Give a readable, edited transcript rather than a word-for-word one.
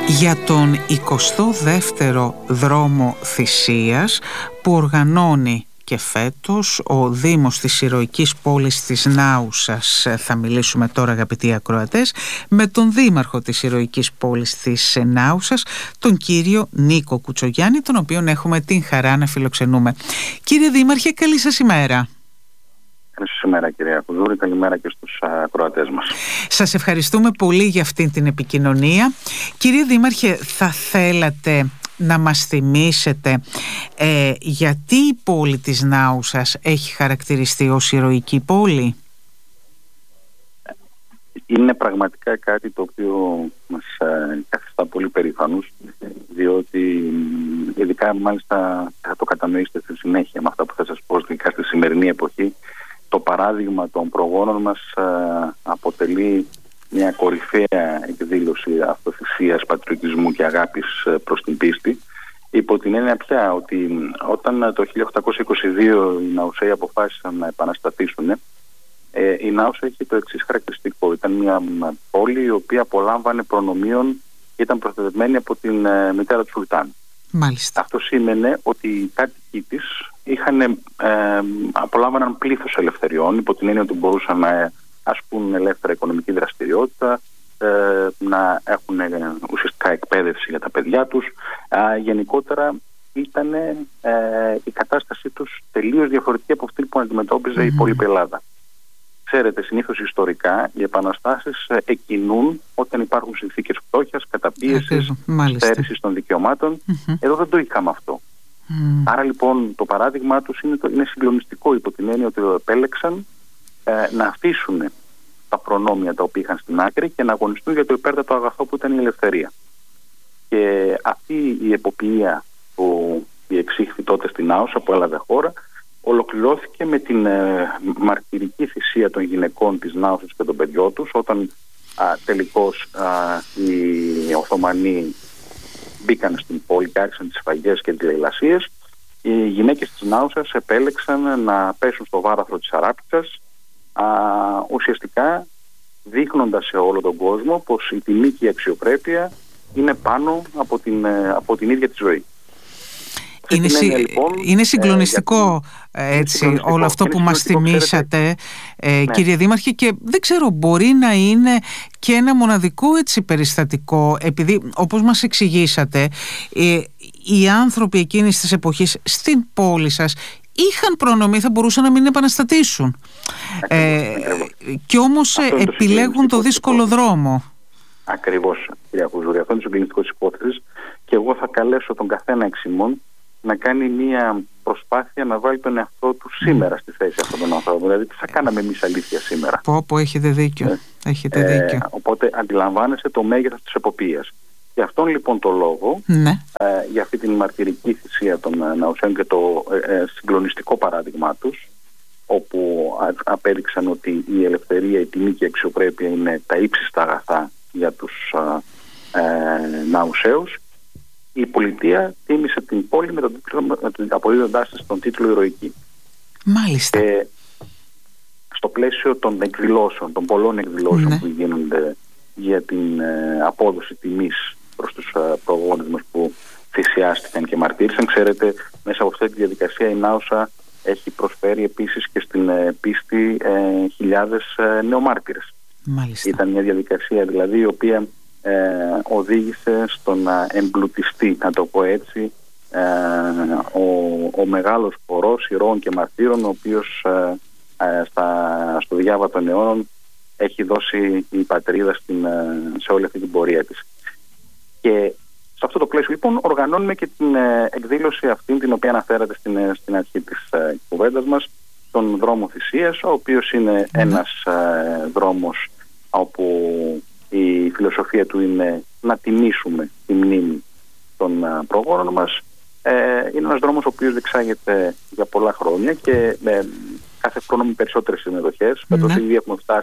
για τον 22ο δρόμο θυσίας που οργανώνει και φέτος ο Δήμος της ηρωικής πόλης της Νάουσας. Θα μιλήσουμε τώρα, αγαπητοί ακροατές, με τον Δήμαρχο της ηρωικής πόλης της Νάουσας, τον κύριο Νίκο Κουτσογιάννη, τον οποίον έχουμε την χαρά να φιλοξενούμε. Κύριε Δήμαρχε, καλή σας ημέρα. Καλή σας ημέρα, κυρία Κουδούρη. Καλημέρα και στους ακροατές μας. Σας ευχαριστούμε πολύ για αυτή την επικοινωνία. Κύριε Δήμαρχε, θα θέλατε να μας θυμίσετε γιατί η πόλη της Νάουσας έχει χαρακτηριστεί ως ηρωική πόλη? Είναι πραγματικά κάτι το οποίο μας καθιστά πολύ περήφανους, διότι ειδικά μάλιστα θα το κατανοήσετε στη συνέχεια με αυτά που θα σας πω, ειδικά στη σημερινή εποχή, το παράδειγμα των προγόνων μας αποτελεί μια κορυφαία εκδήλωση αυτοθυσίας, πατριωτισμού και αγάπης προς την πίστη, υπό την έννοια πια ότι όταν το 1822 οι Ναουσαίοι αποφάσισαν να επαναστατήσουν, η Νάουσα είχε το εξής χαρακτηριστικό. Ήταν μια πόλη η οποία απολάμβανε προνομίων και ήταν προστατευμένη από την μητέρα του Σουλτάν. Μάλιστα. Αυτό σήμαινε ότι οι κάτοικοι της απολάμβαναν πλήθος ελευθεριών, υπό την έννοια ότι μπορούσαν να ασκούν ελεύθερα οικονομική δραστηριότητα, να έχουν ουσιαστικά εκπαίδευση για τα παιδιά τους. Γενικότερα ήταν η κατάστασή τους τελείως διαφορετική από αυτή που αντιμετώπιζε η υπόλοιπη Ελλάδα. Ξέρετε, συνήθως ιστορικά οι επαναστάσεις εκκινούν όταν υπάρχουν συνθήκες φτώχειας, καταπίεσης, στέρησης των δικαιωμάτων. Εδώ δεν το είχαμε αυτό. Άρα λοιπόν το παράδειγμά τους είναι συγκλονιστικό, υπό την έννοια ότι επέλεξαν να αφήσουν τα προνόμια τα οποία είχαν στην άκρη και να αγωνιστούν για το υπέρτατο αγαθό που ήταν η ελευθερία. Και αυτή η εποπλία που διεξήχθη τότε στην Νάουσα, που έλαβε χώρα, ολοκληρώθηκε με την μαρτυρική θυσία των γυναικών της Νάουσας και των παιδιών τους, όταν τελικώς οι Οθωμανοί μπήκαν στην πόλη και άρχισαν τις σφαγές και τις λαιλασίες. Οι γυναίκες της Νάουσας επέλεξαν να πέσουν στο βάραθρο της Αράπιτσας, ουσιαστικά δείχνοντας σε όλο τον κόσμο πως η τιμή και η αξιοπρέπεια είναι πάνω από την ίδια τη ζωή. Είναι συγκλονιστικό όλο αυτό που μας θυμήσατε, κύριε Δήμαρχε, και δεν ξέρω, μπορεί να είναι και ένα μοναδικό περιστατικό, επειδή όπως μας εξηγήσατε οι άνθρωποι εκείνης της εποχής στην πόλη σας είχαν προνομία, θα μπορούσαν να μην επαναστατήσουν, και όμως επιλέγουν το δύσκολο δρόμο. Ακριβώς, κυρία Κουζούρη, αυτό είναι το συγκλονιστικό της υπόθεσης, και εγώ θα καλέσω τον καθένα εξ ημών να κάνει μια προσπάθεια να βάλει τον εαυτό του σήμερα στη θέση αυτών των ανθρώπων. Δηλαδή, τι θα κάναμε εμείς αλήθεια σήμερα? Έχετε δίκιο. Οπότε αντιλαμβάνεσαι το μέγεθος της εποπίας. Γι' αυτόν λοιπόν το λόγο, για αυτή την μαρτυρική θυσία των Ναουσαίων και το συγκλονιστικό παράδειγμά τους, όπου απέδειξαν ότι η ελευθερία, η τιμή και η αξιοπρέπεια είναι τα ύψιστα αγαθά για τους Ναουσαίους, η πολιτεία τίμησε την πόλη με τον τίτλο, αποδίδοντάς της τον τίτλο ηρωική. Μάλιστα. Και στο πλαίσιο των εκδηλώσεων, των πολλών εκδηλώσεων που γίνονται για την απόδοση τιμής προς τους προγόνους μας που θυσιάστηκαν και μαρτύρησαν, ξέρετε, μέσα από αυτή τη διαδικασία η Νάουσα έχει προσφέρει επίσης και στην πίστη χιλιάδες νεομάρτυρες. Μάλιστα. Ήταν μια διαδικασία δηλαδή η οποία οδήγησε στο να εμπλουτιστεί, να το πω έτσι, ο μεγάλος χορός ηρώων και μαρτύρων, ο οποίος στο διάβα των αιώνων έχει δώσει η πατρίδα σε όλη αυτή την πορεία της. Και σε αυτό το πλαίσιο λοιπόν οργανώνουμε και την εκδήλωση αυτή, την οποία αναφέρατε στην αρχή της κουβέντας μας, τον δρόμο θυσίας, ο οποίος είναι ένας δρόμος όπου η φιλοσοφία του είναι να τιμήσουμε τη μνήμη των προγόνων μας. Είναι ένας δρόμος ο οποίος διεξάγεται για πολλά χρόνια και κάθε χρόνο με περισσότερες συμμετοχές. Φέτος ήδη έχουμε φτάσει